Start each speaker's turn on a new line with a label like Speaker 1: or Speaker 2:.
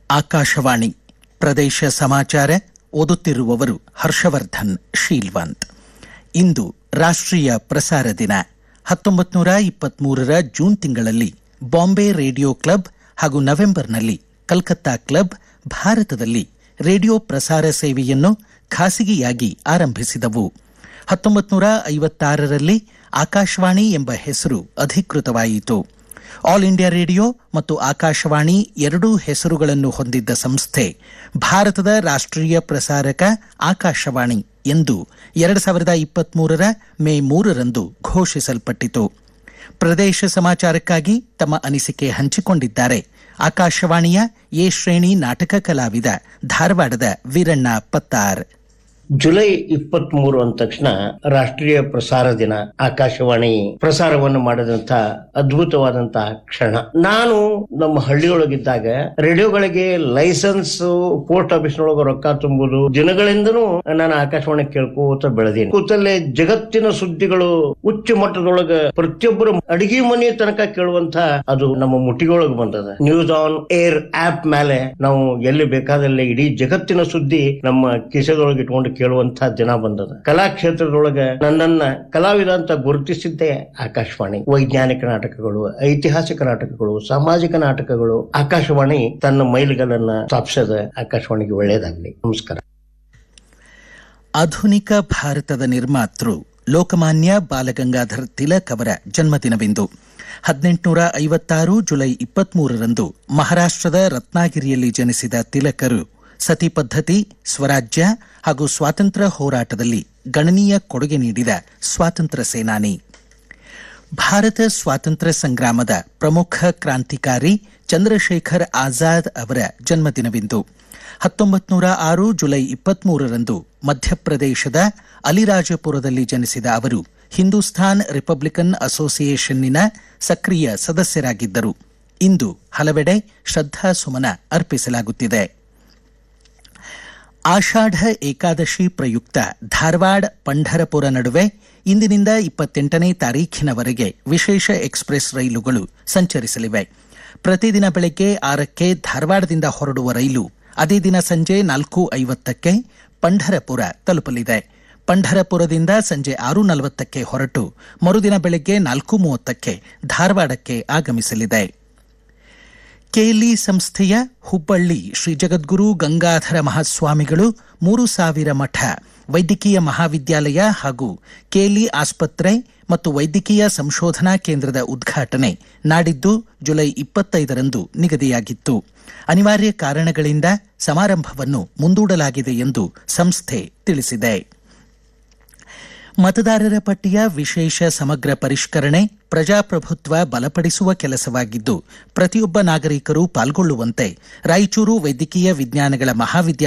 Speaker 1: ಆಕಾಶವಾಣಿ ಪ್ರದೇಶ ಸಮಾಚಾರ ಓದುತ್ತಿರುವವರು ಹರ್ಷವರ್ಧನ್ ಶೀಲ್ವಂತ್. ಇಂದು ರಾಷ್ಟ್ರೀಯ ಪ್ರಸಾರ ದಿನ. 1923 ಜೂನ್ ತಿಂಗಳಲ್ಲಿ ಬಾಂಬೆ ರೇಡಿಯೋ ಕ್ಲಬ್ ಹಾಗೂ ನವೆಂಬರ್ನಲ್ಲಿ ಕಲ್ಕತ್ತಾ ಕ್ಲಬ್ ಭಾರತದಲ್ಲಿ ರೇಡಿಯೋ ಪ್ರಸಾರ ಸೇವೆಯನ್ನು ಖಾಸಗಿಯಾಗಿ ಆರಂಭಿಸಿದವು. 1956ರಲ್ಲಿ ಆಕಾಶವಾಣಿ ಎಂಬ ಹೆಸರು ಅಧಿಕೃತವಾಯಿತು. ಆಲ್ ಇಂಡಿಯಾ ರೇಡಿಯೋ ಮತ್ತು ಆಕಾಶವಾಣಿ ಎರಡೂ ಹೆಸರುಗಳನ್ನು ಹೊಂದಿದ್ದ ಸಂಸ್ಥೆ ಭಾರತದ ರಾಷ್ಟ್ರೀಯ ಪ್ರಸಾರಕ ಆಕಾಶವಾಣಿ ಎಂದು 2023 ಮೇ 3ರಂದು ಘೋಷಿಸಲ್ಪಟ್ಟಿತು. ಪ್ರದೇಶ ಸಮಾಚಾರಕ್ಕಾಗಿ ತಮ್ಮ ಅನಿಸಿಕೆ ಹಂಚಿಕೊಂಡಿದ್ದಾರೆ ಆಕಾಶವಾಣಿಯ ಎ ಶ್ರೇಣಿ ನಾಟಕ ಕಲಾವಿದ ಧಾರವಾಡದ ವೀರಣ್ಣ ಪತ್ತಾರ್.
Speaker 2: ಜುಲೈ 23 ಅಂದ ತಕ್ಷಣ ರಾಷ್ಟ್ರೀಯ ಪ್ರಸಾರ ದಿನ. ಆಕಾಶವಾಣಿ ಪ್ರಸಾರವನ್ನು ಮಾಡಿದಂತ ಅದ್ಭುತವಾದಂತಹ ಕ್ಷಣ. ನಾನು ನಮ್ಮ ಹಳ್ಳಿಯೊಳಗಿದ್ದಾಗ ರೇಡಿಯೋಗಳಿಗೆ ಲೈಸೆನ್ಸ್ ಪೋಸ್ಟ್ ಆಫೀಸ್ನೊಳಗ ರೊಕ್ಕ ತುಂಬುದು ದಿನಗಳಿಂದನೂ ನಾನು ಆಕಾಶವಾಣಿ ಕೇಳ್ಕೋತ ಬೆಳೆದೀನಿ. ಕೂತಲ್ಲೇ ಜಗತ್ತಿನ ಸುದ್ದಿಗಳು ಉಚ್ಚ ಮಟ್ಟದೊಳಗ ಪ್ರತಿಯೊಬ್ಬರು ಅಡಿಗೆ ಮನೆ ತನಕ ಕೇಳುವಂತ ಅದು ನಮ್ಮ ಮುಟ್ಟಿಗೊಳಗ ಬಂದದ. ನ್ಯೂಸ್ ಆನ್ ಏರ್ ಆಪ್ ಮೇಲೆ ನಾವು ಎಲ್ಲಿ ಬೇಕಾದಲ್ಲಿ ಇಡೀ ಜಗತ್ತಿನ ಸುದ್ದಿ ನಮ್ಮ ಕಿಸೆದೊಳಗೆ ಇಟ್ಕೊಂಡು ಕೇಳುವಂತಹ ದಿನ ಬಂದದ. ಕಲಾ ಕ್ಷೇತ್ರದೊಳಗ ನನ್ನನ್ನ ಕಲಾವಿದ ಅಂತ ಗುರುತಿಸಿದ್ದೇ ಆಕಾಶವಾಣಿ. ವೈಜ್ಞಾನಿಕ ನಾಟಕಗಳು, ಐತಿಹಾಸಿಕ ನಾಟಕಗಳು, ಸಾಮಾಜಿಕ ನಾಟಕಗಳು, ಆಕಾಶವಾಣಿ ತನ್ನ ಮೈಲಿಗಲ್ಲನ್ನ ಸ್ಥಾಪಿಸದ. ಆಕಾಶವಾಣಿಗೆ ಒಳ್ಳೆಯದಾಗಲಿ. ನಮಸ್ಕಾರ.
Speaker 1: ಆಧುನಿಕ ಭಾರತದ ನಿರ್ಮಾತೃ ಲೋಕಮಾನ್ಯ ಬಾಲಗಂಗಾಧರ್ ತಿಲಕ್ ಅವರ ಜನ್ಮದಿನವಿಂದು. 1856 ಜುಲೈ 23ರಂದು ಮಹಾರಾಷ್ಟ್ರದ ರತ್ನಾಗಿರಿಯಲ್ಲಿ ಜನಿಸಿದ ತಿಲಕರು ಸತಿ ಪದ್ಧತಿ, ಸ್ವರಾಜ್ಯ ಹಾಗೂ ಸ್ವಾತಂತ್ರ್ಯ ಹೋರಾಟದಲ್ಲಿ ಗಣನೀಯ ಕೊಡುಗೆ ನೀಡಿದ ಸ್ವಾತಂತ್ರ್ಯ ಸೇನಾನಿ. ಭಾರತ ಸ್ವಾತಂತ್ರ್ಯ ಸಂಗ್ರಾಮದ ಪ್ರಮುಖ ಕ್ರಾಂತಿಕಾರಿ ಚಂದ್ರಶೇಖರ್ ಆಜಾದ್ ಅವರ ಜನ್ಮದಿನವಿಂದು. 1906 ಜುಲೈ 23ರಂದು ಮಧ್ಯಪ್ರದೇಶದ ಅಲಿರಾಜಪುರದಲ್ಲಿ ಜನಿಸಿದ ಅವರು ಹಿಂದೂಸ್ತಾನ್ ರಿಪಬ್ಲಿಕನ್ ಅಸೋಸಿಯೇಷನ್ನಿನ ಸಕ್ರಿಯ ಸದಸ್ಯರಾಗಿದ್ದರು. ಇಂದು ಹಲವೆಡೆ ಶ್ರದ್ಧಾಸುಮನ ಅರ್ಪಿಸಲಾಗುತ್ತಿದೆ. ಆಷಾಢ ಏಕಾದಶಿ ಪ್ರಯುಕ್ತ ಧಾರವಾಡ ಪಂಢರಪುರ ನಡುವೆ ಇಂದಿನಿಂದ 28ನೇ ತಾರೀಖಿನವರೆಗೆ ವಿಶೇಷ ಎಕ್ಸ್ಪ್ರೆಸ್ ರೈಲುಗಳು ಸಂಚರಿಸಲಿವೆ. ಪ್ರತಿದಿನ ಬೆಳಗ್ಗೆ 6ಕ್ಕೆ ಧಾರವಾಡದಿಂದ ಹೊರಡುವ ರೈಲು ಅದೇ ದಿನ ಸಂಜೆ 4:50ಕ್ಕೆ ಪಂಢರಪುರ ತಲುಪಲಿದೆ. ಪಂಢರಪುರದಿಂದ ಸಂಜೆ 6:40ಕ್ಕೆ ಹೊರಟು ಮರುದಿನ ಬೆಳಗ್ಗೆ 4:30ಕ್ಕೆ ಧಾರವಾಡಕ್ಕೆ ಆಗಮಿಸಲಿದೆ. ಕೆಎಲ್ಇ ಸಂಸ್ಥೆಯ ಹುಬ್ಬಳ್ಳಿ ಶ್ರೀ ಜಗದ್ಗುರು ಗಂಗಾಧರ ಮಹಾಸ್ವಾಮಿಗಳು 3000 ಮಠ ವೈದ್ಯಕೀಯ ಮಹಾವಿದ್ಯಾಲಯ ಹಾಗೂ ಕೆಎಲ್ಇ ಆಸ್ಪತ್ರೆ ಮತ್ತು ವೈದ್ಯಕೀಯ ಸಂಶೋಧನಾ ಕೇಂದ್ರದ ಉದ್ಘಾಟನೆ ನಾಡಿದ್ದು ಜುಲೈ 25ರಂದು ನಿಗದಿಯಾಗಿತ್ತು. ಅನಿವಾರ್ಯ ಕಾರಣಗಳಿಂದ ಸಮಾರಂಭವನ್ನು ಮುಂದೂಡಲಾಗಿದೆ ಎಂದು ಸಂಸ್ಥೆ ತಿಳಿಸಿದೆ. ಮತದಾರರ ಪಟ್ಟಿಯ ವಿಶೇಷ ಸಮಗ್ರ ಪರಿಷ್ಕರಣೆ ಪ್ರಜಾಪ್ರಭುತ್ವ ಬಲಪಡಿಸುವ ಕೆಲಸವಾಗಿದ್ದು ಪ್ರತಿಯೊಬ್ಬ ನಾಗರಿಕರು ಪಾಲ್ಗೊಳ್ಳುವಂತೆ ರಾಯಚೂರು ವೈದ್ಯಕೀಯ ವಿಜ್ಞಾನಗಳ ಮಹಾವಿದ್ಯಾಲಯ